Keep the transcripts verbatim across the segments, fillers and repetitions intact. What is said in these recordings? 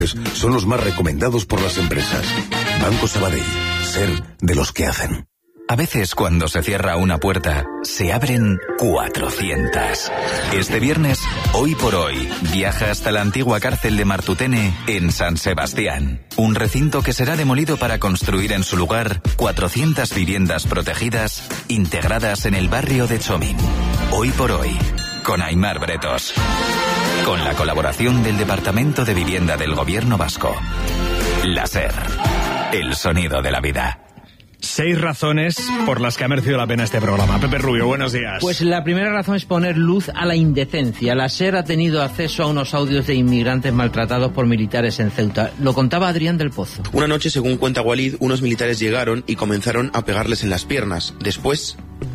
son los más recomendados por las empresas. Banco Sabadell, ser de los que hacen. A veces cuando se cierra una puerta, se abren cuatrocientas. Este viernes, Hoy por Hoy, viaja hasta la antigua cárcel de Martutene en San Sebastián. Un recinto que será demolido para construir en su lugar cuatrocientas viviendas protegidas integradas en el barrio de Chomín. Hoy por Hoy, con Aimar Bretos. Con la colaboración del Departamento de Vivienda del Gobierno Vasco. La SER, el sonido de la vida. Seis razones por las que ha merecido la pena este programa. Pepe Rubio, buenos días. Pues la primera razón es poner luz a la indecencia. La SER ha tenido acceso a unos audios de inmigrantes maltratados por militares en Ceuta. Lo contaba Adrián del Pozo. Una noche, según cuenta Walid, unos militares llegaron y comenzaron a pegarles en las piernas. Después...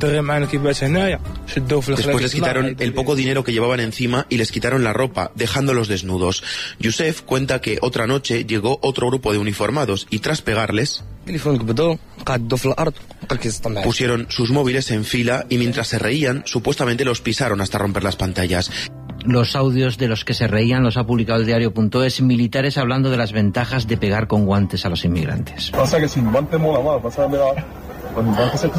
Después les quitaron el poco dinero que llevaban encima y les quitaron la ropa, dejándolos desnudos. Youssef cuenta que otra noche llegó otro grupo de uniformados y tras pegarles... pusieron sus móviles en fila y mientras se reían, supuestamente los pisaron hasta romper las pantallas. Los audios de los que se reían los ha publicado el diario punto es, militares hablando de las ventajas de pegar con guantes a los inmigrantes. Pasa que sin guante mola más, pasa de la... Con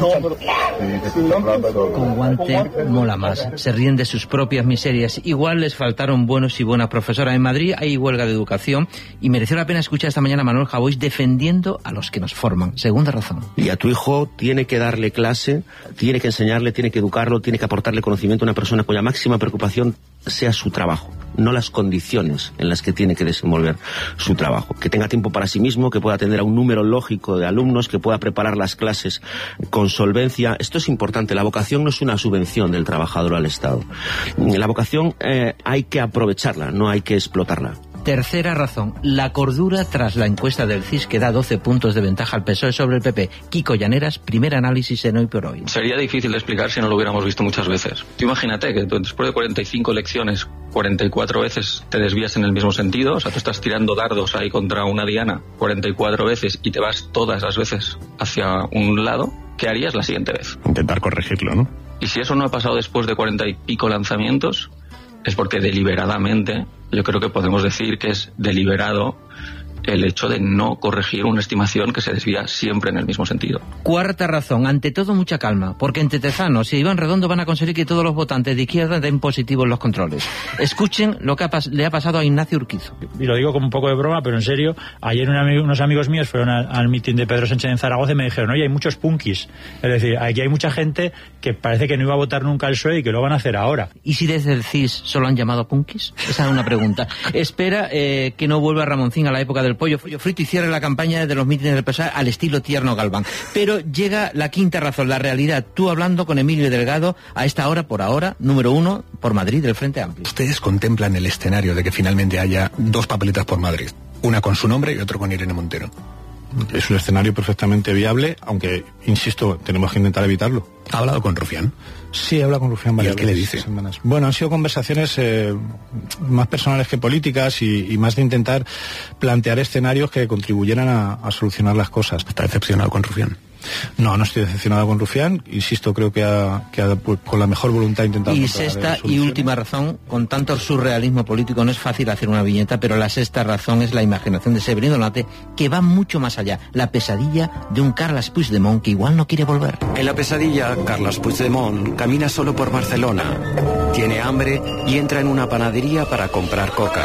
guante mola más. Se ríen de sus propias miserias. Igual les faltaron buenos y buenas profesoras. En Madrid hay huelga de educación y mereció la pena escuchar esta mañana a Manuel Javois defendiendo a los que nos forman. Segunda razón. Y a tu hijo tiene que darle clase, tiene que enseñarle, tiene que educarlo, tiene que aportarle conocimiento a una persona cuya máxima preocupación sea su trabajo, no las condiciones en las que tiene que desenvolver su trabajo. Que tenga tiempo para sí mismo, que pueda atender a un número lógico de alumnos, que pueda preparar las clases con solvencia. Esto es importante. La vocación no es una subvención del trabajador al Estado. La vocación eh, hay que aprovecharla, no hay que explotarla. Tercera razón, la cordura tras la encuesta del C I S que da doce puntos de ventaja al P S O E sobre el P P. Kiko Llaneras, primer análisis en Hoy por Hoy. Sería difícil de explicar si no lo hubiéramos visto muchas veces. Tú imagínate que después de cuarenta y cinco elecciones, cuarenta y cuatro veces te desvías en el mismo sentido. O sea, tú estás tirando dardos ahí contra una diana cuarenta y cuatro veces y te vas todas las veces hacia un lado. ¿Qué harías la siguiente vez? Intentar corregirlo, ¿no? Y si eso no ha pasado después de cuarenta y pico lanzamientos, es porque deliberadamente, yo creo que podemos decir que es deliberado el hecho de no corregir una estimación que se desvía siempre en el mismo sentido. Cuarta razón, ante todo mucha calma, porque entre Tezanos y Iván Redondo van a conseguir que todos los votantes de izquierda den positivo en los controles. Escuchen lo que ha le ha pasado a Ignacio Urquizo. Y lo digo como un poco de broma, pero en serio, ayer un amigo, unos amigos míos fueron al, al mitin de Pedro Sánchez en Zaragoza y me dijeron, oye, hay muchos punkis. Es decir, aquí hay mucha gente que parece que no iba a votar nunca al P S O E y que lo van a hacer ahora. ¿Y si desde el C I S solo han llamado punkis? Esa es una pregunta. Espera eh, que no vuelva Ramoncín a la época del pollo frito y cierre la campaña de los mítines del P S O E al estilo Tierno Galván. Pero llega la quinta razón, la realidad. Tú hablando con Emilio Delgado a esta hora, por ahora, número uno, por Madrid, del Frente Amplio. Ustedes contemplan el escenario de que finalmente haya dos papeletas por Madrid, una con su nombre y otra con Irene Montero. Es un escenario perfectamente viable, aunque, insisto, tenemos que intentar evitarlo. ¿Ha hablado con Rufián? Sí, he hablado con Rufián varias veces. ¿Y qué le dice? Semanas. Bueno, han sido conversaciones eh, más personales que políticas y, y más de intentar plantear escenarios que contribuyeran a, a solucionar las cosas. ¿Está decepcionado con Rufián? No, no estoy decepcionado con Rufián. Insisto, creo que ha, que ha pues, con la mejor voluntad intentado... Y sexta y última razón, con tanto surrealismo político no es fácil hacer una viñeta, pero la sexta razón es la imaginación de Severino Donate, que va mucho más allá. La pesadilla de un Carles Puigdemont que igual no quiere volver. En la pesadilla, Carles Puigdemont camina solo por Barcelona. Tiene hambre y entra en una panadería para comprar coca.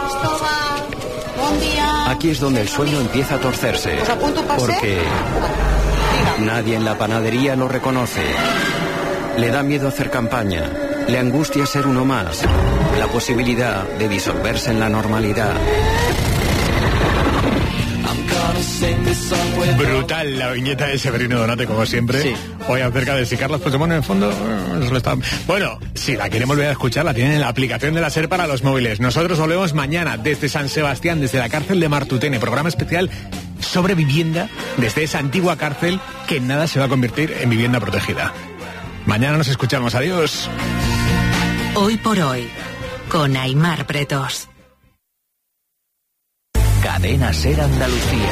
Aquí es donde el sueño empieza a torcerse. Porque nadie en la panadería lo reconoce. Le da miedo hacer campaña. Le angustia ser uno más. La posibilidad de disolverse en la normalidad. Brutal la viñeta de Severino Donate, como siempre. Sí. Hoy acerca de si Carles Puigdemont en el fondo eh, lo está... Bueno, si la quieren volver a escuchar, la tienen en la aplicación de la SER para los móviles. Nosotros volvemos mañana desde San Sebastián, desde la cárcel de Martutene, programa especial sobre vivienda desde esa antigua cárcel que en nada se va a convertir en vivienda protegida. Mañana nos escuchamos. Adiós. Hoy por Hoy, con Aimar Bretos. Cadena SER Andalucía.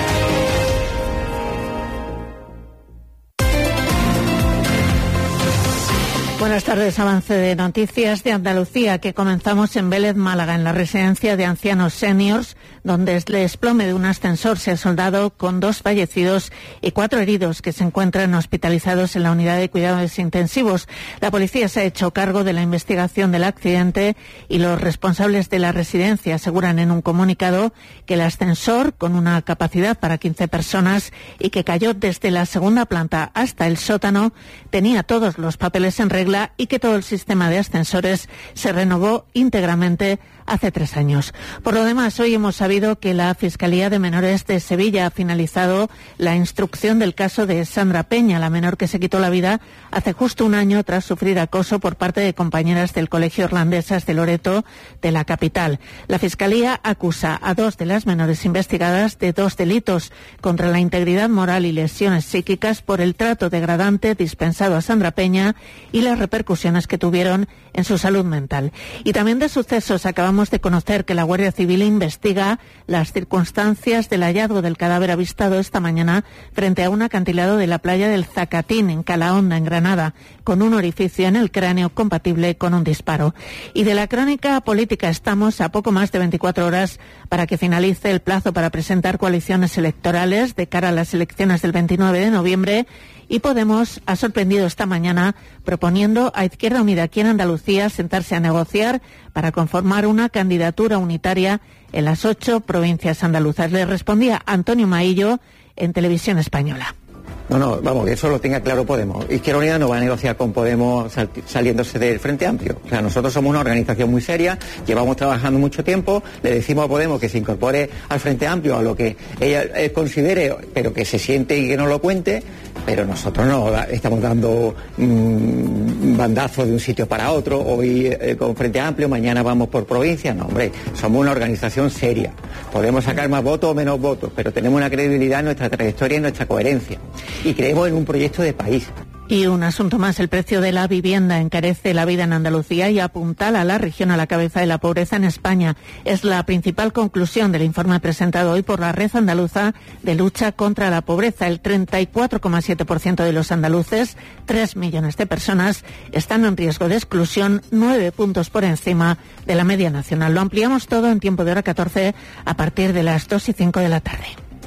Buenas tardes. Avance de noticias de Andalucía que comenzamos en Vélez, Málaga, en la residencia de ancianos seniors, donde el desplome de un ascensor se ha soldado con dos fallecidos y cuatro heridos que se encuentran hospitalizados en la unidad de cuidados intensivos. La policía se ha hecho cargo de la investigación del accidente y los responsables de la residencia aseguran en un comunicado que el ascensor, con una capacidad para quince personas y que cayó desde la segunda planta hasta el sótano, tenía todos los papeles en regla y que todo el sistema de ascensores se renovó íntegramente hace tres años. Por lo demás, hoy hemos sabido que la Fiscalía de Menores de Sevilla ha finalizado la instrucción del caso de Sandra Peña, la menor que se quitó la vida hace justo un año tras sufrir acoso por parte de compañeras del Colegio Irlandesas de Loreto, de la capital. La Fiscalía acusa a dos de las menores investigadas de dos delitos contra la integridad moral y lesiones psíquicas por el trato degradante dispensado a Sandra Peña y las repercusiones que tuvieron en su salud mental. Y también de sucesos acabamos de conocer que la Guardia Civil investiga las circunstancias del hallazgo del cadáver avistado esta mañana frente a un acantilado de la playa del Zacatín, en Calahonda, en Granada, con un orificio en el cráneo compatible con un disparo. Y de la crónica política estamos a poco más de veinticuatro horas para que finalice el plazo para presentar coaliciones electorales de cara a las elecciones del veintinueve de noviembre. Y Podemos ha sorprendido esta mañana proponiendo a Izquierda Unida aquí en Andalucía sentarse a negociar para conformar una candidatura unitaria en las ocho provincias andaluzas. Le respondía Antonio Maillo en Televisión Española. No, no, vamos, que eso lo tenga claro Podemos. Izquierda Unida no va a negociar con Podemos sal- saliéndose del Frente Amplio. O sea, nosotros somos una organización muy seria, llevamos trabajando mucho tiempo, le decimos a Podemos que se incorpore al Frente Amplio, a lo que ella eh, considere, pero que se siente y que no lo cuente, pero nosotros no da, estamos dando mmm, bandazos de un sitio para otro, hoy eh, con Frente Amplio, mañana vamos por provincia. No, hombre, somos una organización seria. Podemos sacar más votos o menos votos, pero tenemos una credibilidad en nuestra trayectoria y en nuestra coherencia. Y creemos en un proyecto de país. Y un asunto más, el precio de la vivienda encarece la vida en Andalucía y apuntala a la región a la cabeza de la pobreza en España. Es la principal conclusión del informe presentado hoy por la Red Andaluza de Lucha contra la Pobreza. El treinta y cuatro coma siete por ciento de los andaluces, tres millones de personas, están en riesgo de exclusión, nueve puntos por encima de la media nacional. Lo ampliamos todo en tiempo de hora catorce a partir de las dos y cinco de la tarde.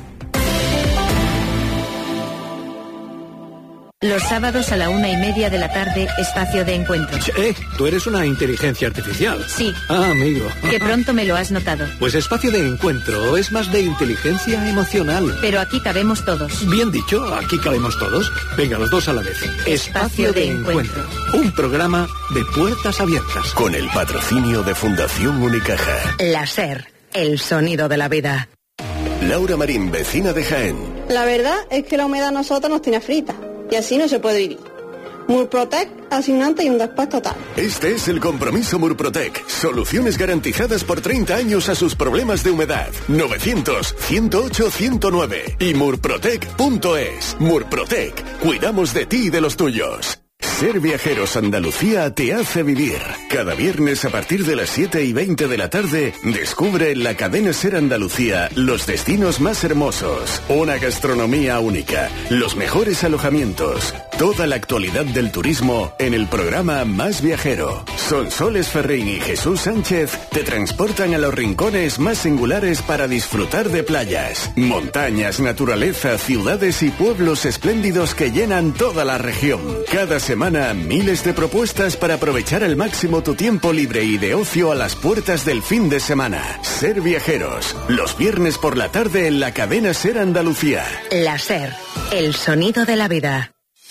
Los sábados a la una y media de la tarde, espacio de encuentro. Eh, tú eres una inteligencia artificial. Sí. Ah, amigo. Que pronto me lo has notado. Pues espacio de encuentro es más de inteligencia emocional. Pero aquí cabemos todos. Bien dicho, aquí cabemos todos. Venga, los dos a la vez. Espacio, espacio de, de encuentro. encuentro. Un programa de puertas abiertas. Con el patrocinio de Fundación Unicaja. La SER, el sonido de la vida. Laura Marín, vecina de Jaén. La verdad es que la humedad a nosotros nos tiene frita. Y así no se puede vivir. Murprotec, asignante y un después total. Este es el compromiso Murprotec. Soluciones garantizadas por treinta años a sus problemas de humedad. novecientos, ciento ocho, ciento nueve y murprotec punto es. Murprotec. Cuidamos de ti y de los tuyos. Ser Viajeros Andalucía te hace vivir. Cada viernes a partir de las siete y veinte de la tarde, descubre en la cadena Ser Andalucía los destinos más hermosos, una gastronomía única, los mejores alojamientos, toda la actualidad del turismo en el programa Más Viajero. Sonsoles Ferrín y Jesús Sánchez te transportan a los rincones más singulares para disfrutar de playas, montañas, naturaleza, ciudades y pueblos espléndidos que llenan toda la región. Cada semana miles de propuestas para aprovechar al máximo tu tiempo libre y de ocio a las puertas del fin de semana. Ser Viajeros, los viernes por la tarde en la cadena Ser Andalucía. La SER, el sonido de la vida.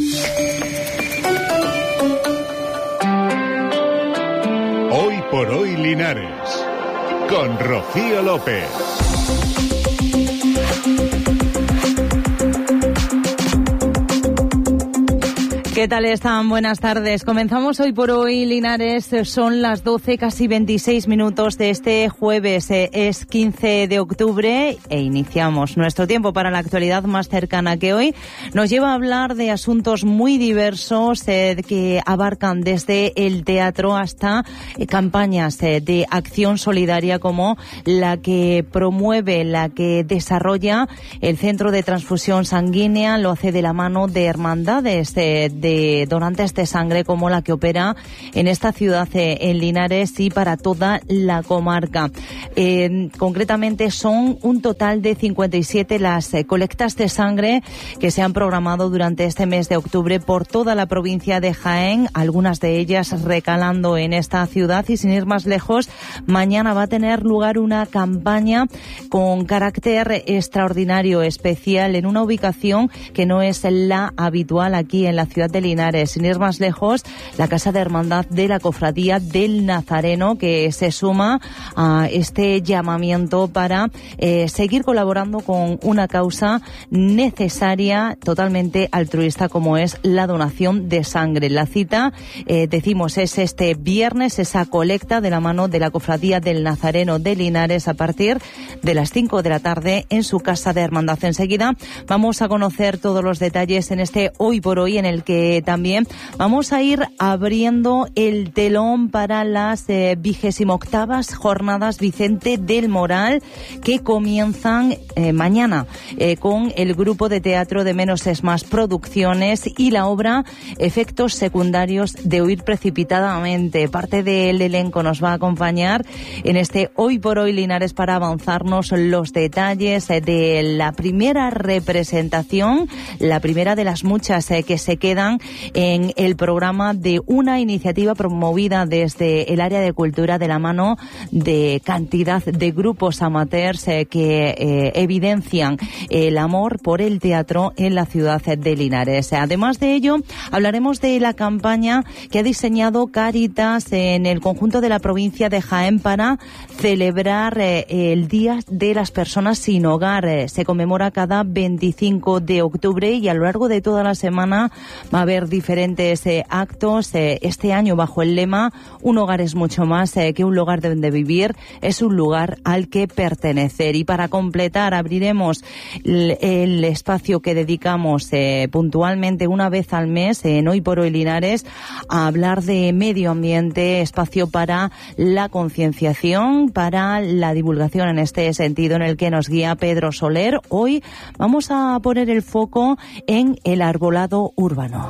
Hoy por hoy Linares, con Rocío López. ¿Qué tal están? Buenas tardes. Comenzamos hoy por hoy, Linares. Son las doce, casi veintiséis minutos de este jueves. Es quince de octubre e iniciamos nuestro tiempo para la actualidad más cercana, que hoy nos lleva a hablar de asuntos muy diversos eh, que abarcan desde el teatro hasta eh, campañas eh, de acción solidaria como la que promueve, la que desarrolla el Centro de Transfusión Sanguínea. Lo hace de la mano de hermandades de, de de donantes de sangre como la que opera en esta ciudad, eh, en Linares, y para toda la comarca. Eh, concretamente son un total de cincuenta y siete las eh, colectas de sangre que se han programado durante este mes de octubre por toda la provincia de Jaén, algunas de ellas recalando en esta ciudad. Y sin ir más lejos, mañana va a tener lugar una campaña con carácter extraordinario, especial, en una ubicación que no es la habitual aquí en la ciudad de Linares. Sin ir más lejos, la Casa de Hermandad de la Cofradía del Nazareno, que se suma a este llamamiento para eh, seguir colaborando con una causa necesaria, totalmente altruista, como es la donación de sangre. La cita, eh, decimos, es este viernes, esa colecta de la mano de la Cofradía del Nazareno de Linares a partir de las cinco de la tarde en su Casa de Hermandad. Enseguida vamos a conocer todos los detalles en este Hoy por Hoy, en el que también vamos a ir abriendo el telón para las eh, vigésimo octavas jornadas Vicente del Moral, que comienzan eh, mañana eh, con el grupo de teatro de Menos es Más Producciones y la obra Efectos Secundarios de Huir Precipitadamente. Parte del elenco nos va a acompañar en este Hoy por Hoy Linares para avanzarnos los detalles de la primera representación, la primera de las muchas eh, que se quedan en el programa de una iniciativa promovida desde el área de cultura de la mano de cantidad de grupos amateurs eh, que eh, evidencian el amor por el teatro en la ciudad de Linares. Además de ello, hablaremos de la campaña que ha diseñado Cáritas en el conjunto de la provincia de Jaén para celebrar eh, el Día de las Personas Sin Hogar. Eh, se conmemora cada veinticinco de octubre y a lo largo de toda la semana va a haber diferentes eh, actos. Eh, este año bajo el lema Un hogar es mucho más eh, que un lugar donde vivir, es un lugar al que pertenecer. Y para completar, abriremos el, el espacio que dedicamos eh, puntualmente una vez al mes en Hoy por Hoy Linares a hablar de medio ambiente, espacio para la concienciación, para la divulgación en este sentido, en el que nos guía Pedro Soler. Hoy vamos a poner el foco en el arbolado urbano.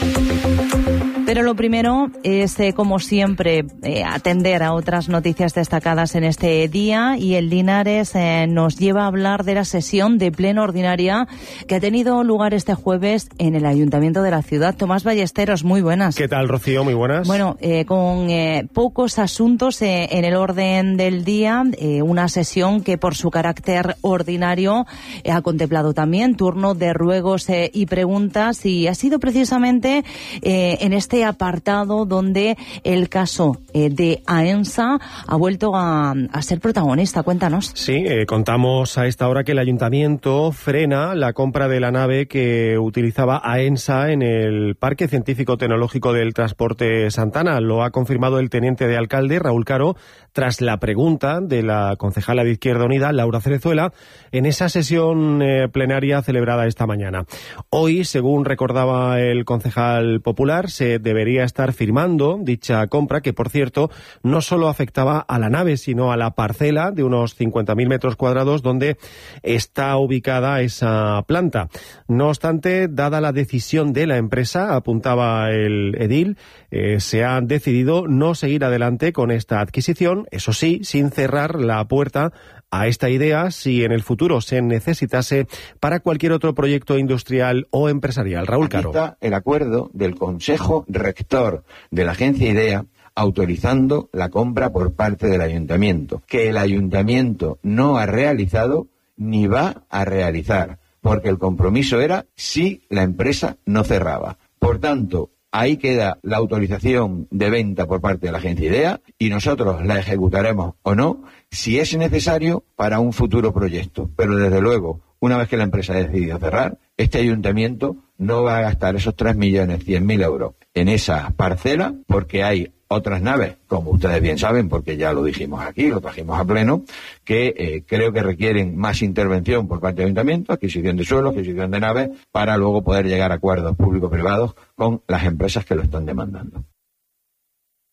Pero lo primero es, eh, como siempre, eh, atender a otras noticias destacadas en este día, y el Linares eh, nos lleva a hablar de la sesión de pleno ordinaria que ha tenido lugar este jueves en el Ayuntamiento de la ciudad. Tomás Ballesteros, muy buenas. ¿Qué tal, Rocío? Muy buenas. Bueno, eh, con eh, pocos asuntos eh, en el orden del día, eh, una sesión que por su carácter ordinario eh, ha contemplado también turno de ruegos eh, y preguntas, y ha sido precisamente eh, en este apartado donde el caso eh, de AENSA ha vuelto a, a ser protagonista. Cuéntanos. Sí, eh, contamos a esta hora que el Ayuntamiento frena la compra de la nave que utilizaba AENSA en el Parque Científico Tecnológico del Transporte Santana. Lo ha confirmado el teniente de alcalde, Raúl Caro, tras la pregunta de la concejala de Izquierda Unida, Laura Cerezuela, en esa sesión eh, plenaria celebrada esta mañana. Hoy, según recordaba el concejal popular, se debería estar firmando dicha compra, que por cierto no solo afectaba a la nave, sino a la parcela de unos cincuenta mil metros cuadrados donde está ubicada esa planta. No obstante, dada la decisión de la empresa, apuntaba el edil, eh, se ha decidido no seguir adelante con esta adquisición, eso sí, sin cerrar la puerta a esta idea si en el futuro se necesitase para cualquier otro proyecto industrial o empresarial. Raúl Caro. Aquí está el acuerdo del Consejo Rector de la Agencia IDEA autorizando la compra por parte del Ayuntamiento, que el Ayuntamiento no ha realizado ni va a realizar, porque el compromiso era si la empresa no cerraba. Por tanto, ahí queda la autorización de venta por parte de la Agencia IDEA y nosotros la ejecutaremos o no, si es necesario, para un futuro proyecto. Pero desde luego, una vez que la empresa ha decidido cerrar, este ayuntamiento no va a gastar esos tres millones cien mil euros en esa parcela, porque hay otras naves, como ustedes bien saben, porque ya lo dijimos aquí, lo trajimos a pleno, que eh, creo que requieren más intervención por parte del ayuntamiento, adquisición de suelos, adquisición de naves, para luego poder llegar a acuerdos público-privados con las empresas que lo están demandando.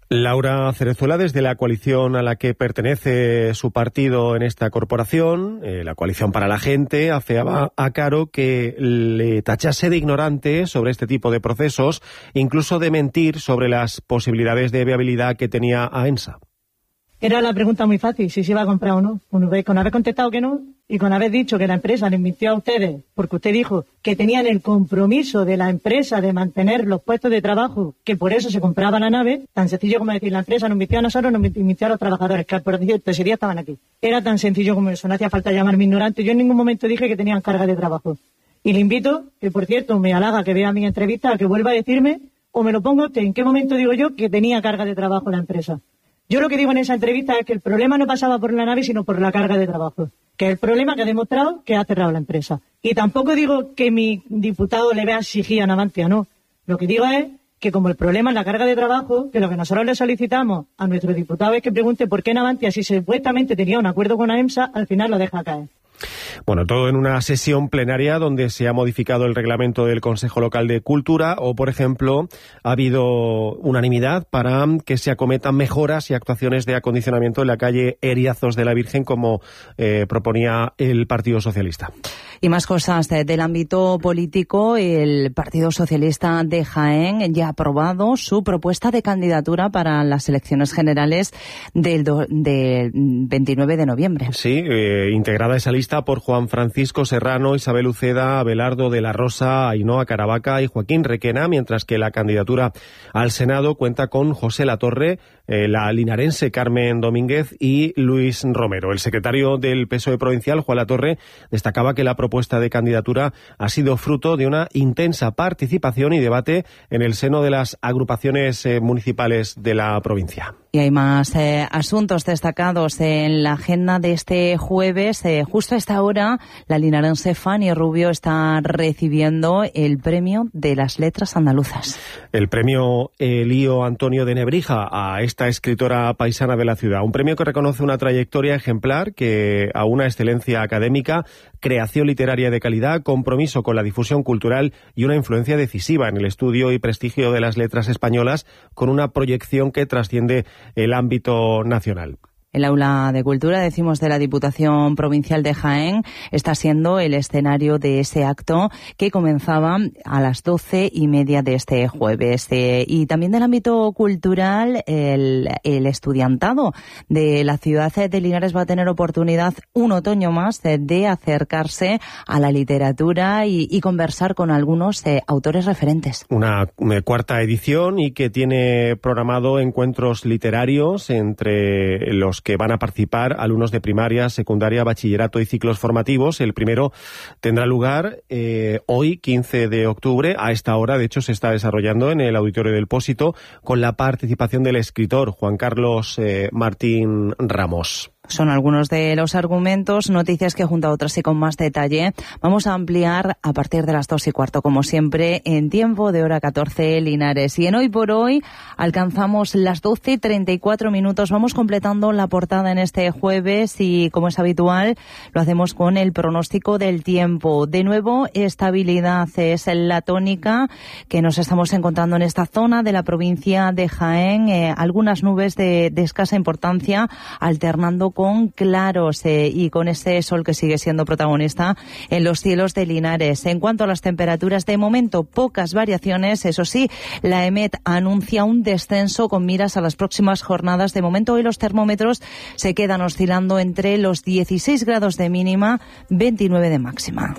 Laura Cerezuela, desde la coalición a la que pertenece su partido en esta corporación, eh, la Coalición para la Gente, afeaba a Caro que le tachase de ignorante sobre este tipo de procesos, incluso de mentir sobre las posibilidades de viabilidad que tenía AENSA. Era la pregunta muy fácil, si se iba a comprar o no. Con haber contestado que no y con haber dicho que la empresa le mintió a ustedes, porque usted dijo que tenían el compromiso de la empresa de mantener los puestos de trabajo, que por eso se compraba la nave, tan sencillo como decir, la empresa nos mintió a nosotros, nos mintió a los trabajadores, que por cierto ese día estaban aquí. Era tan sencillo como eso, no hacía falta llamarme ignorante. Yo en ningún momento dije que tenían carga de trabajo. Y le invito, que por cierto me halaga que vea mi entrevista, a que vuelva a decirme, o me lo ponga usted, en qué momento digo yo que tenía carga de trabajo la empresa. Yo lo que digo en esa entrevista es que el problema no pasaba por la nave, sino por la carga de trabajo. Que el problema que ha demostrado que ha cerrado la empresa. Y tampoco digo que mi diputado le vea exigir a Navantia, no. Lo que digo es que como el problema es la carga de trabajo, que lo que nosotros le solicitamos a nuestro diputado es que pregunte por qué Navantia, si supuestamente tenía un acuerdo con AEMSA, al final lo deja caer. Bueno, todo en una sesión plenaria donde se ha modificado el reglamento del Consejo Local de Cultura o, por ejemplo, ha habido unanimidad para que se acometan mejoras y actuaciones de acondicionamiento en la calle Eriazos de la Virgen, como eh, proponía el Partido Socialista. Y más cosas eh, del ámbito político. El Partido Socialista de Jaén ya ha aprobado su propuesta de candidatura para las elecciones generales del, do, del veintinueve de noviembre. Sí, eh, integrada esa lista por Juan Francisco Serrano, Isabel Uceda, Abelardo de la Rosa, Ainhoa Caravaca y Joaquín Requena, mientras que la candidatura al Senado cuenta con José Latorre, eh, la linarense Carmen Domínguez y Luis Romero. El secretario del P S O E provincial, Juan Latorre, destacaba que la propuesta de candidatura ha sido fruto de una intensa participación y debate en el seno de las agrupaciones eh, municipales de la provincia. Y hay más eh, asuntos destacados en la agenda de este jueves. Eh, justo a esta hora, la linarense Fanny Rubio está recibiendo el premio de las letras andaluzas. El premio Elío Antonio de Nebrija a esta escritora paisana de la ciudad. Un premio que reconoce una trayectoria ejemplar que a una excelencia académica, creación literaria de calidad, compromiso con la difusión cultural y una influencia decisiva en el estudio y prestigio de las letras españolas, con una proyección que trasciende el ámbito nacional. El Aula de Cultura, decimos, de la Diputación Provincial de Jaén está siendo el escenario de ese acto que comenzaba a las doce y media de este jueves. Eh, y también del ámbito cultural, el, el estudiantado de la ciudad de Linares va a tener oportunidad un otoño más de, de acercarse a la literatura y, y conversar con algunos eh, autores referentes. Una, una cuarta edición y que tiene programado encuentros literarios entre los que van a participar alumnos de primaria, secundaria, bachillerato y ciclos formativos. El primero tendrá lugar eh, hoy, quince de octubre. A esta hora, de hecho, se está desarrollando en el Auditorio del Pósito con la participación del escritor Juan Carlos eh, Martín Ramos. Son algunos de los argumentos, noticias que junto a otras y con más detalle vamos a ampliar a partir de las dos y cuarto, como siempre, en tiempo de hora catorce Linares. Y en Hoy por Hoy alcanzamos las doce y treinta y cuatro minutos. Vamos completando la portada en este jueves y, como es habitual, lo hacemos con el pronóstico del tiempo. De nuevo, estabilidad es la tónica que nos estamos encontrando en esta zona de la provincia de Jaén. Eh, algunas nubes de, de escasa importancia alternando con claros eh, y con ese sol que sigue siendo protagonista en los cielos de Linares. En cuanto a las temperaturas, de momento pocas variaciones. Eso sí, la EMET anuncia un descenso con miras a las próximas jornadas. De momento hoy los termómetros se quedan oscilando entre los dieciséis grados de mínima, veintinueve de máxima.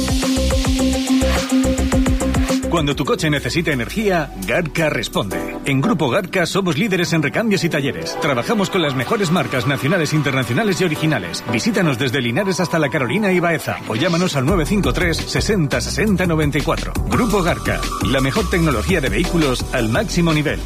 Cuando tu coche necesita energía, Garca responde. En Grupo Garca somos líderes en recambios y talleres. Trabajamos con las mejores marcas nacionales, internacionales y originales. Visítanos desde Linares hasta La Carolina y Baeza o llámanos al nueve cinco tres sesenta sesenta noventa y cuatro. Grupo Garca, la mejor tecnología de vehículos al máximo nivel.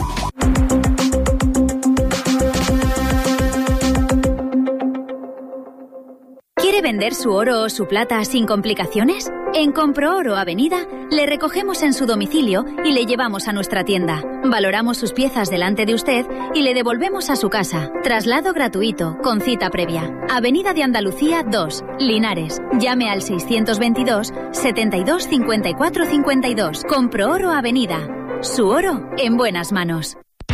¿Quiere vender su oro o su plata sin complicaciones? En Comprooro Avenida le recogemos en su domicilio y le llevamos a nuestra tienda. Valoramos sus piezas delante de usted y le devolvemos a su casa. Traslado gratuito, con cita previa. Avenida de Andalucía dos, Linares. Llame al seiscientos veintidós, setenta y dos, cincuenta y cuatro cincuenta y dos. Comprooro Avenida. Su oro en buenas manos.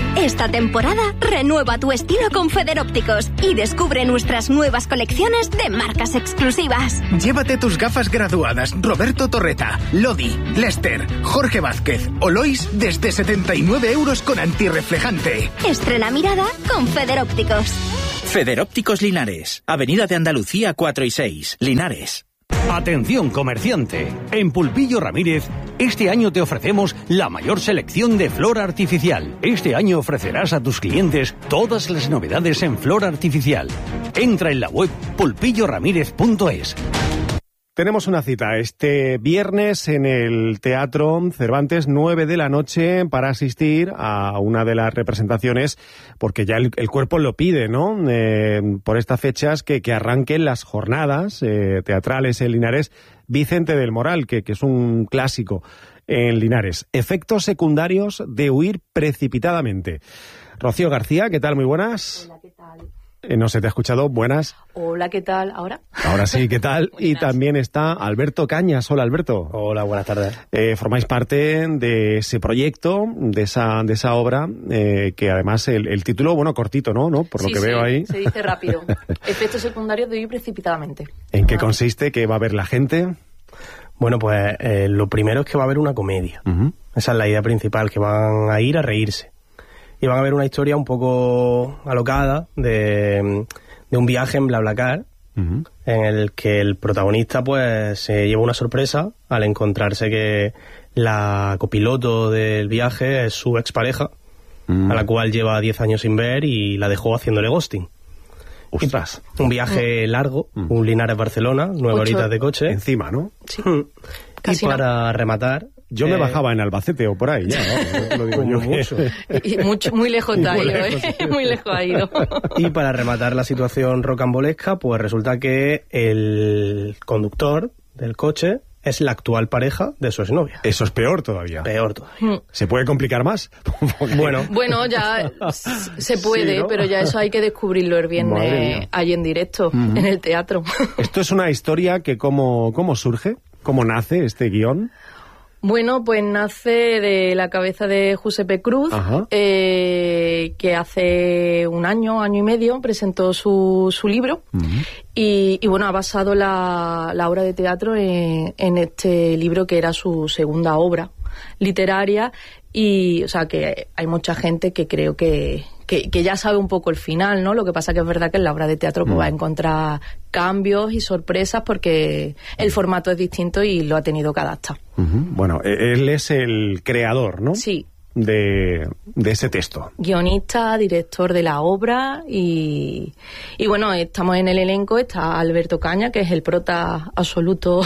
Esta temporada renueva tu estilo con Federópticos y descubre nuestras nuevas colecciones de marcas exclusivas. Llévate tus gafas graduadas Roberto Torreta, Lodi, Lester, Jorge Vázquez o Lois desde setenta y nueve euros con antirreflejante. Estrena mirada con Federópticos. Federópticos Linares, Avenida de Andalucía cuatro y seis, Linares. Atención comerciante, en Pulpillo Ramírez este año te ofrecemos la mayor selección de flora artificial. Este año ofrecerás a tus clientes todas las novedades en flora artificial. Entra en la web pulpillo ramírez punto es. Tenemos una cita este viernes en el Teatro Cervantes, nueve de la noche, para asistir a una de las representaciones, porque ya el, el cuerpo lo pide, ¿no? Eh, por estas fechas que, que arranquen las jornadas eh, teatrales en Linares, Vicente del Moral, que, que es un clásico en Linares. Efectos secundarios de huir precipitadamente. Rocío García, ¿qué tal? Muy buenas. Hola, ¿qué tal? Eh, no se te ha escuchado, buenas. Hola, ¿qué tal? ¿Ahora? Ahora sí, ¿qué tal? Y también está Alberto Cañas. Hola, Alberto. Hola, buenas tardes. Eh, formáis parte de ese proyecto, de esa de esa obra, eh, que además el, el título, bueno, cortito, ¿no? ¿no? Por sí, lo que sí, veo ahí. Se dice rápido. Efectos secundarios de huir precipitadamente. ¿En qué consiste? ¿Qué va a ver la gente? Bueno, pues eh, lo primero es que va a haber una comedia. Uh-huh. Esa es la idea principal, que van a ir a reírse. Y van a ver una historia un poco alocada de, de un viaje en BlaBlaCar, uh-huh. en el que el protagonista pues se lleva una sorpresa al encontrarse que la copiloto del viaje es su expareja, uh-huh. a la cual lleva diez años sin ver y la dejó haciéndole ghosting. Ostras. Un viaje largo, uh-huh. un Linares-Barcelona, nueve Ocho. horitas de coche. Encima, ¿no? Sí. Y para no. rematar... Yo me eh, bajaba en Albacete o por ahí, ya, ¿no? Lo digo yo. Mucho. Y mucho, muy lejos te ha ido, ¿eh? Muy lejos ha ido. Y para rematar la situación rocambolesca, pues resulta que el conductor del coche es la actual pareja de su exnovia. Eso es peor todavía. Peor todavía. ¿Se puede complicar más? Bueno. Bueno, ya se puede, sí, ¿no? Pero ya eso hay que descubrirlo el viernes allí en directo, uh-huh. en el teatro. Esto es una historia que cómo, cómo surge, cómo nace este guión. Bueno, pues nace de la cabeza de Giuseppe Cruz, eh, que hace un año, año y medio, presentó su, su libro. Uh-huh. y, y bueno, ha basado la, la obra de teatro en, en este libro que era su segunda obra literaria. Y, o sea, que hay mucha gente que creo que, que, que ya sabe un poco el final, ¿no? Lo que pasa que es verdad que en la obra de teatro pues, mm. va a encontrar cambios y sorpresas porque el formato es distinto y lo ha tenido que adaptar. Uh-huh. Bueno, él es el creador, ¿no? Sí. De, de ese texto. Guionista, director de la obra y, y bueno, estamos en el elenco, está Alberto Caña, que es el prota absoluto.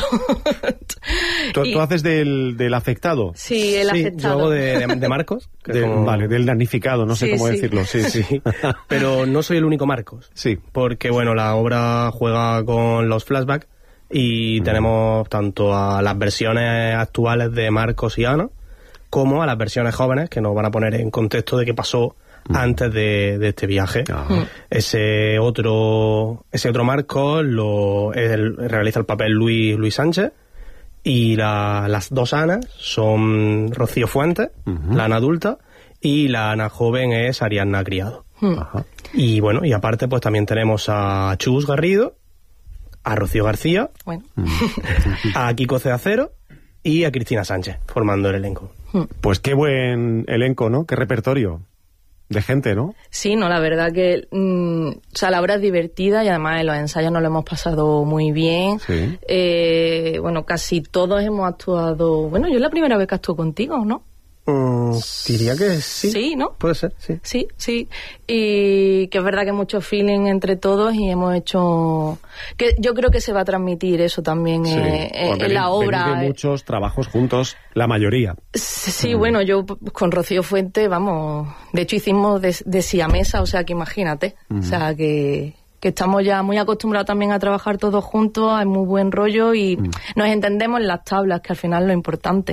¿Tú, y, ¿Tú haces del, del afectado? Sí, el sí, afectado. Yo hago de, de, de Marcos. De, como... Vale, del damnificado, no sé sí, cómo sí. decirlo. Sí, sí. sí. Pero no soy el único Marcos. Sí. Porque, bueno, la obra juega con los flashbacks y mm. tenemos tanto a las versiones actuales de Marcos y Ana, como a las versiones jóvenes que nos van a poner en contexto de qué pasó mm. antes de, de este viaje. Ah. Ese otro ese otro Marcos lo el, realiza el papel Luis Luis Sánchez y la, las dos Anas son Rocío Fuentes, uh-huh. la Ana adulta, y la Ana joven es Ariadna Criado. Mm. Ajá. Y bueno, y aparte pues también tenemos a Chus Garrido, a Rocío García, bueno. a Kiko Ceacero y a Cristina Sánchez, formando el elenco. Pues qué buen elenco, ¿no? Qué repertorio de gente, ¿no? Sí, no, la verdad que mmm, o sea, la obra es divertida y además en los ensayos nos lo hemos pasado muy bien. Sí. Eh, bueno, casi todos hemos actuado... Bueno, yo es la primera vez que actúo contigo, ¿no? Mm, diría que sí. Sí, ¿no? Puede ser, sí. Sí, sí. Y que es verdad que hay mucho feeling entre todos y hemos hecho... que yo creo que se va a transmitir eso también sí. eh, en, en la obra. De muchos trabajos juntos, la mayoría. Sí, sí mm. bueno, yo con Rocío Fuente, vamos... De hecho hicimos de, de siamesa, o sea que imagínate. Mm. O sea que... que estamos ya muy acostumbrados también a trabajar todos juntos, hay muy buen rollo y mm. nos entendemos en las tablas, que al final es lo importante.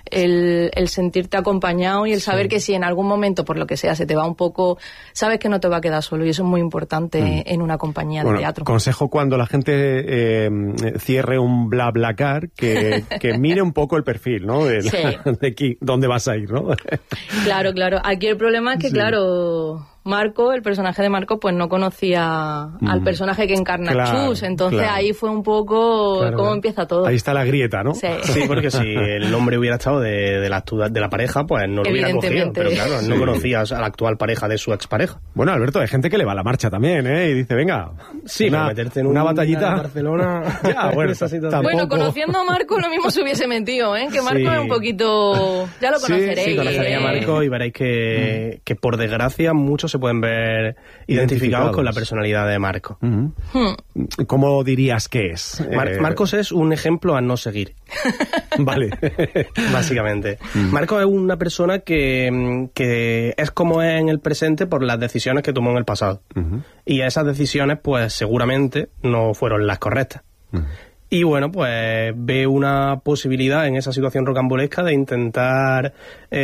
el, el sentirte acompañado y el saber sí. que si en algún momento, por lo que sea, se te va un poco, sabes que no te va a quedar solo, y eso es muy importante mm. en una compañía bueno, de teatro. Consejo cuando la gente eh, cierre un BlaBlaCar, que, que mire un poco el perfil, ¿no? De, sí. la, de aquí, dónde vas a ir, ¿no? Claro, claro. Aquí el problema es que, sí. claro, Marco, el personaje de Marco, pues no conocía mm. al personaje que encarna claro, Chus, entonces claro. ahí fue un poco claro, cómo claro. empieza todo. Ahí está la grieta, ¿no? Sí, sí porque si el nombre hubiera estado de, de, la, de la pareja, pues no lo hubiera cogido, pero claro, sí. no conocías a la actual pareja de su expareja. Bueno, Alberto, hay gente que le va a la marcha también, ¿eh? Y dice, venga, sí, una, meterte en una batallita en Barcelona. ya, bueno, bueno, conociendo a Marco lo mismo se hubiese metido, ¿eh? Que Marco sí. es un poquito... Ya lo conoceréis. Sí, sí conoceréis a Marco y veréis que, mm. que por desgracia muchos se pueden ver identificados, identificados con la personalidad de Marco. Mm. Hmm. ¿Cómo dirías que es? Mar eh... Marcos es un ejemplo a no seguir. Vale. Básicamente. Mm. Marcos es una persona que, que es como es en el presente por las decisiones que tomó en el pasado. Uh-huh. Y esas decisiones, pues seguramente no fueron las correctas. Uh-huh. Y bueno, pues ve una posibilidad en esa situación rocambolesca de intentar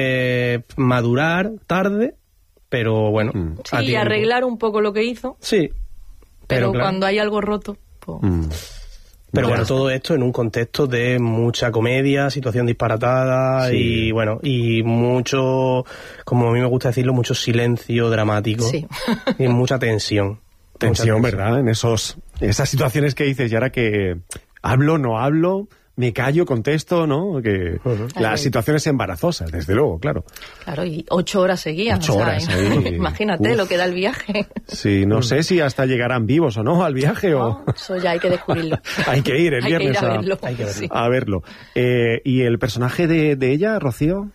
eh, madurar tarde, pero bueno. Mm. Sí, y arreglar un poco lo que hizo. Sí. Pero, pero claro. cuando hay algo roto, pues... Mm. Pero ya bueno, está. Todo esto en un contexto de mucha comedia, situación disparatada sí. y bueno, y mucho, como a mí me gusta decirlo, mucho silencio dramático sí. y mucha tensión. Tensión, mucha ¿verdad? En esos esas situaciones que dices, y ahora que hablo, no hablo, me callo, contesto, ¿no? Que uh-huh. Las situaciones embarazosas, desde luego, claro. Claro, y ocho horas seguidas. Ocho o sea, horas ahí. Imagínate Uf. Lo que da el viaje. Sí, no uh-huh. sé si hasta llegarán vivos o no al viaje no, o... Eso ya hay que descubrirlo. Hay que ir el hay viernes que ir a, a verlo. Hay que verlo. Sí. A verlo. Eh, ¿Y el personaje de, de ella, Rocío?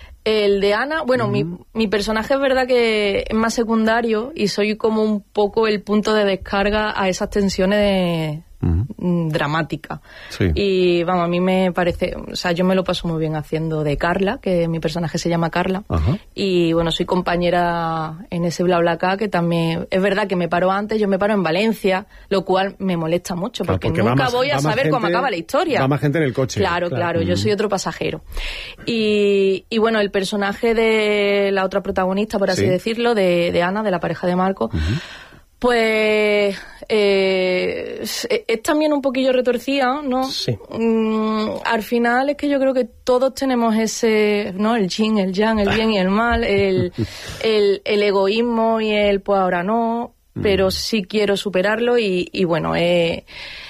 El de Ana, bueno, uh-huh. mi, mi personaje es verdad que es más secundario y soy como un poco el punto de descarga a esas tensiones de, uh-huh. dramáticas. Sí. Y vamos, a mí me parece, o sea, yo me lo paso muy bien haciendo de Carla, que mi personaje se llama Carla. Uh-huh. Y bueno, soy compañera en ese BlaBlaCar, que también, es verdad que me paro antes, yo me paro en Valencia, lo cual me molesta mucho, porque, porque nunca más, voy a saber gente, cómo acaba la historia. Va más gente en el coche. Claro, claro, claro uh-huh. yo soy otro pasajero. Y, y bueno, el personaje de la otra protagonista, por así sí. decirlo, de, de Ana, de la pareja de Marco, uh-huh. pues eh, es, es también un poquillo retorcida, ¿no? Sí. Mm, al final es que yo creo que todos tenemos ese, ¿no? El yin, el yang, el bien y el mal, el, el, el egoísmo y el pues ahora no, pero sí quiero superarlo y, y bueno, eh,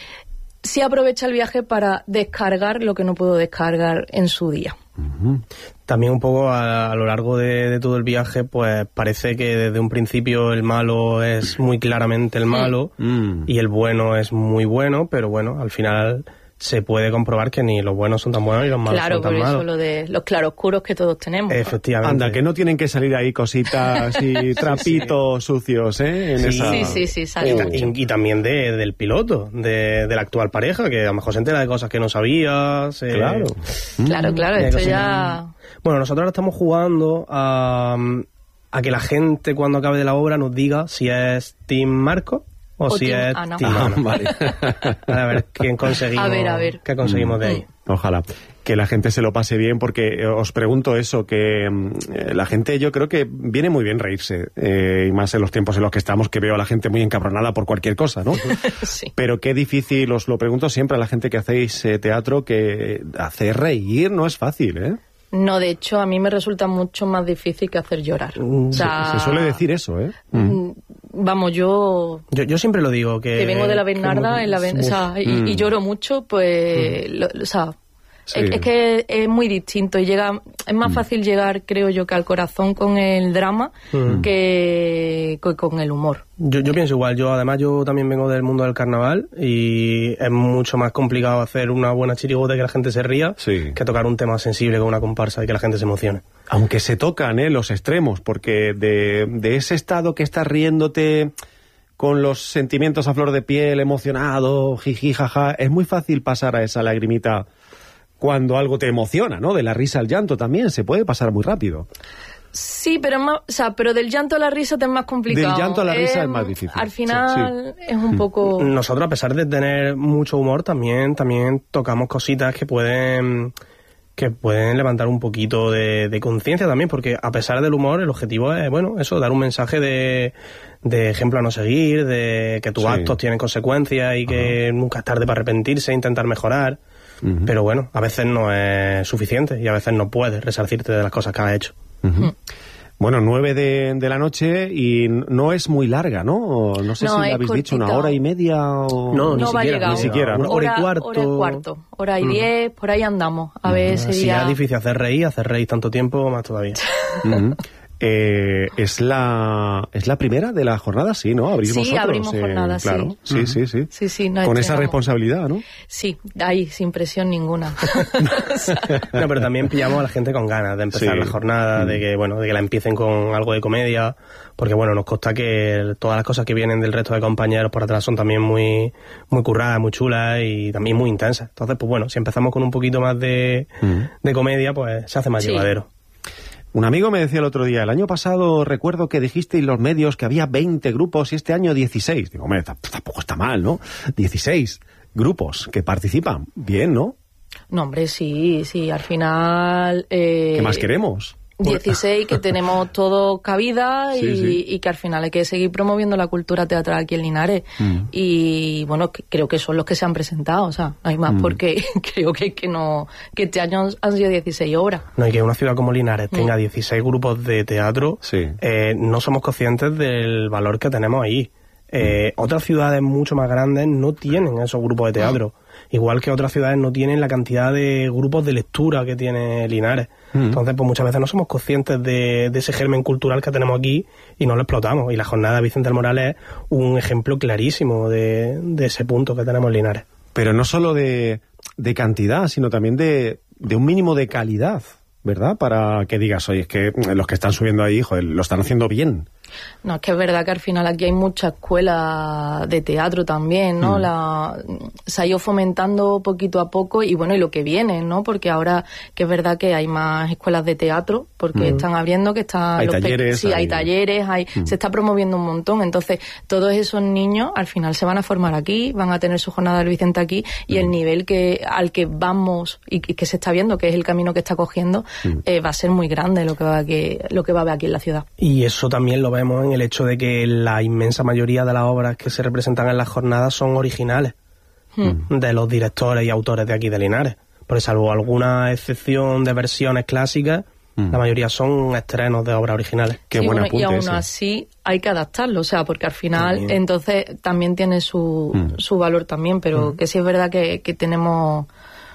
sí aprovecha el viaje para descargar lo que no puedo descargar en su día. Uh-huh. También un poco a, a lo largo de, de todo el viaje, pues parece que desde un principio el malo es muy claramente el malo mm. y el bueno es muy bueno, pero bueno, al final se puede comprobar que ni los buenos son tan buenos ni los malos claro, son tan malos. malos. Claro, por eso lo de los claroscuros que todos tenemos. Efectivamente. Anda, que no tienen que salir ahí cositas y trapitos sí, sí. sucios, ¿eh? En sí, esa... sí, sí, sí, sale y, mucho. Y, y también de, del piloto, de, de la actual pareja, que a lo mejor se entera de cosas que no sabías. Eh, claro. Claro, claro, esto ya... Bueno, nosotros ahora estamos jugando a, a que la gente cuando acabe de la obra nos diga si es Team Marco o, o si team es Ana. Team Ana. Ah, vale. A ver quién conseguimos, a ver, a ver. qué conseguimos mm. de ahí. Ojalá que la gente se lo pase bien, porque eh, os pregunto eso, que eh, la gente, yo creo que viene muy bien reírse, eh, y más en los tiempos en los que estamos, que veo a la gente muy encabronada por cualquier cosa, ¿no? Sí. Pero qué difícil, os lo pregunto siempre a la gente que hacéis eh, teatro, que hacer reír no es fácil, ¿eh? No, de hecho, a mí me resulta mucho más difícil que hacer llorar. Mm, o sea, se, se suele decir eso, ¿eh? Mm. Vamos, yo... yo... Yo siempre lo digo, que... Que vengo de la Bernarda, en la ben... o sea, y, mm. y lloro mucho, pues... Mm. Lo, o sea, sí. es, es que es muy distinto y llega... Es más mm. fácil llegar, creo yo, que al corazón con el drama mm. que, que con el humor. Yo, yo pienso igual, yo además yo también vengo del mundo del carnaval y es mucho más complicado hacer una buena chirigota y que la gente se ría sí. que tocar un tema sensible con una comparsa y que la gente se emocione. Aunque se tocan ¿eh? los extremos, porque de, de ese estado que estás riéndote con los sentimientos a flor de piel, emocionado, jiji, jaja, es muy fácil pasar a esa lagrimita cuando algo te emociona, ¿no? De la risa al llanto también se puede pasar muy rápido. Sí, pero más, o sea, pero del llanto a la risa te es más complicado. Del llanto a la risa eh, es más difícil. Al final sí, sí. es un poco... Nosotros, a pesar de tener mucho humor, también, también tocamos cositas que pueden que pueden levantar un poquito de, de conciencia también, porque a pesar del humor, el objetivo es, bueno, eso, dar un mensaje de, de ejemplo a no seguir, de que tus sí. actos tienen consecuencias y que Ajá. nunca es tarde para arrepentirse, intentar mejorar. Uh-huh. Pero bueno, a veces no es suficiente y a veces no puedes resarcirte de las cosas que has hecho. Uh-huh. Uh-huh. Bueno, nueve de, de la noche y no es muy larga, ¿no? No sé no, si le habéis dicho una hora y media o... No, no ni, siquiera, ni siquiera. Una hora, hora y cuarto. Hora y cuarto. Hora y diez, uh-huh. por ahí andamos. A uh-huh. ver, sería... Si es difícil hacer reír, hacer reír tanto tiempo, más todavía. Uh-huh. Eh, ¿es la es la primera de la jornada? Sí, ¿no? Abrís sí, vosotros. abrimos eh, jornada, claro. sí. Sí, sí, sí. sí, sí no Con esa responsabilidad, ¿no? Sí, ahí, sin presión ninguna. No, pero también pillamos a la gente con ganas de empezar sí. la jornada, mm. de que bueno, de que la empiecen con algo de comedia, porque bueno, nos consta que todas las cosas que vienen del resto de compañeros por atrás son también muy muy curradas, muy chulas y también muy intensas. Entonces, pues bueno, si empezamos con un poquito más de, mm. de comedia, pues se hace más sí. llevadero. Un amigo me decía el otro día, el año pasado recuerdo que dijisteis los medios que había veinte grupos y este año dieciséis. Digo, hombre, tampoco está mal, ¿no? dieciséis grupos que participan. Bien, ¿no? No, hombre, sí, sí, al final... Eh... ¿Qué más queremos? dieciséis, que tenemos todo cabida sí, y, sí. y que al final hay que seguir promoviendo la cultura teatral aquí en Linares. Mm. Y bueno, que, creo que son los que se han presentado, o sea, hay más mm. porque creo que, que no que este año han sido dieciséis obras. No, y que una ciudad como Linares mm. tenga dieciséis grupos de teatro, sí. eh, no somos conscientes del valor que tenemos ahí. Eh, mm. Otras ciudades mucho más grandes no tienen esos grupos de teatro. Mm. Igual que otras ciudades no tienen la cantidad de grupos de lectura que tiene Linares. Mm. Entonces, pues muchas veces no somos conscientes de, de ese germen cultural que tenemos aquí y no lo explotamos. Y la jornada de Vicente del Moral es un ejemplo clarísimo de, de ese punto que tenemos en Linares. Pero no solo de, de cantidad, sino también de, de un mínimo de calidad, ¿verdad? Para que digas, oye, es que los que están subiendo ahí, joder, lo están haciendo bien. No, es que es verdad que al final aquí hay mucha escuela de teatro también, ¿no? Mm. La, se ha ido fomentando poquito a poco y bueno, y lo que viene, ¿no? Porque ahora que es verdad que hay más escuelas de teatro, porque mm. están abriendo, que están... Hay los talleres. Sí, hay, hay talleres, hay, mm. se está promoviendo un montón. Entonces, todos esos niños al final se van a formar aquí, van a tener su jornada del Vicente aquí y mm. el nivel que al que vamos y, y que se está viendo, que es el camino que está cogiendo, mm. eh, va a ser muy grande lo que va, aquí, lo que va a haber aquí en la ciudad. Y eso también lo vemos en el hecho de que la inmensa mayoría de las obras que se representan en las jornadas son originales hmm. de los directores y autores de aquí de Linares, porque salvo alguna excepción de versiones clásicas, hmm. la mayoría son estrenos de obras originales. Qué sí, buen bueno, apunte y aún ese. así hay que adaptarlo, o sea, porque al final también. entonces también tiene su, hmm. su valor también, pero hmm. que sí es verdad que, que tenemos...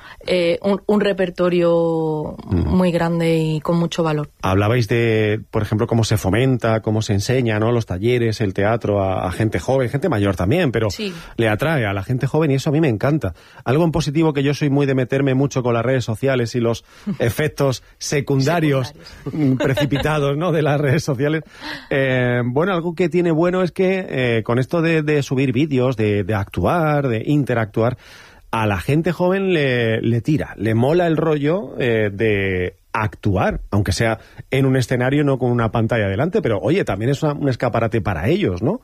Eh, un, un repertorio mm. muy grande y con mucho valor. Hablabais de, por ejemplo, cómo se fomenta, cómo se enseña, ¿no? Los talleres, el teatro a, a gente joven, gente mayor también, pero sí. le atrae a la gente joven y eso a mí me encanta. Algo en positivo, que yo soy muy de meterme mucho con las redes sociales y los efectos secundarios, secundarios. precipitados, ¿no? de las redes sociales. Eh, bueno, algo que tiene bueno es que eh, con esto de, de subir vídeos, de, de actuar, de interactuar, a la gente joven le, le tira, le mola el rollo eh, de actuar, aunque sea en un escenario, no con una pantalla delante, pero oye, también es una, un escaparate para ellos, ¿no?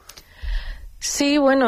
Sí, bueno,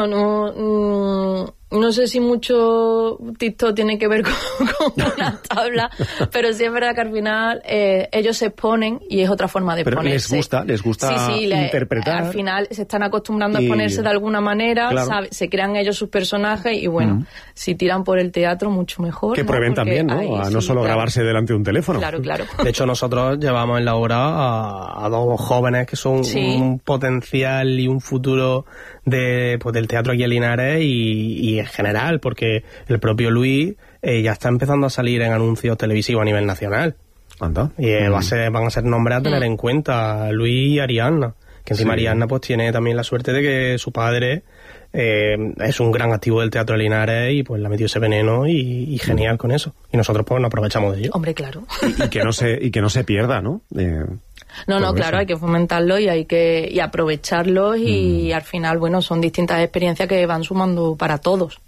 no, no sé si mucho TikTok tiene que ver con, con una tabla, pero sí es verdad que al final eh, ellos se exponen y es otra forma de pero exponerse. les gusta, les gusta sí, sí, interpretar. Le, al final se están acostumbrando y... a exponerse de alguna manera, claro. sabe, se crean ellos sus personajes y bueno, mm. si tiran por el teatro mucho mejor. Que ¿no? prueben Porque también, ¿no? ahí, a no sí, solo claro. grabarse delante de un teléfono. Claro, claro. De hecho, nosotros llevamos en la obra a, a dos jóvenes que son sí. un potencial y un futuro de, pues, del teatro aquí en Linares y, y en general, porque el propio Luis eh, ya está empezando a salir en anuncios televisivos a nivel nacional. ¿Anda? Y eh, mm. va a ser, van a ser nombres a tener mm. en cuenta, Luis y Ariadna, que encima sí. Ariadna pues tiene también la suerte de que su padre eh, es un gran activo del teatro de Linares y pues le ha metido ese veneno y, y genial mm. con eso. Y nosotros pues nos aprovechamos de ello. Hombre, claro. Y, y que no se y que no se pierda, ¿no? Eh, No, no, claro, eso. Hay que fomentarlo y hay que y aprovecharlos y mm. al final, bueno, son distintas experiencias que van sumando para todos.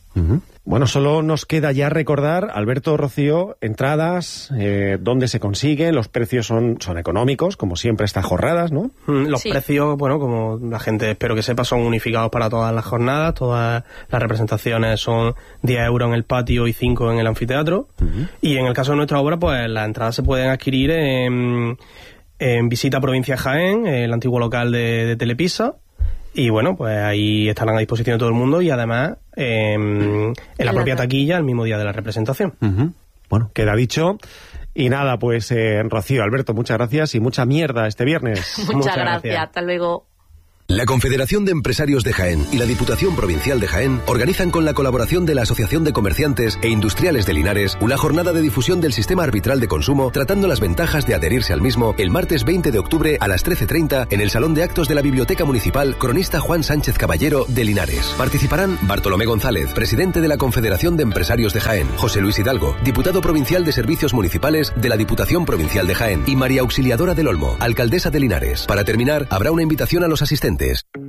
Uh-huh. Bueno, solo nos queda ya recordar, Alberto, Rocío, entradas, eh, dónde se consiguen, los precios son, son económicos, como siempre estas jornadas, ¿no? Mm, los sí. precios, bueno, como la gente espero que sepa, son unificados para todas las jornadas, todas las representaciones son diez euros en el patio y cinco en el anfiteatro, uh-huh. y en el caso de nuestra obra, pues las entradas se pueden adquirir en, en Visita Provincia Jaén, el antiguo local de, de Telepisa. Y bueno, pues ahí estarán a disposición de todo el mundo y además eh, en la propia taquilla el mismo día de la representación. Uh-huh. Bueno, queda dicho. Y nada, pues eh, Rocío, Alberto, muchas gracias y mucha mierda este viernes. Muchas, muchas gracias. gracias, hasta luego. La Confederación de Empresarios de Jaén y la Diputación Provincial de Jaén organizan con la colaboración de la Asociación de Comerciantes e Industriales de Linares una jornada de difusión del sistema arbitral de consumo tratando las ventajas de adherirse al mismo el martes veinte de octubre a las trece treinta en el Salón de Actos de la Biblioteca Municipal Cronista Juan Sánchez Caballero de Linares. Participarán Bartolomé González, presidente de la Confederación de Empresarios de Jaén, José Luis Hidalgo, diputado provincial de Servicios Municipales de la Diputación Provincial de Jaén y María Auxiliadora del Olmo, alcaldesa de Linares. Para terminar, habrá una invitación a los asistentes.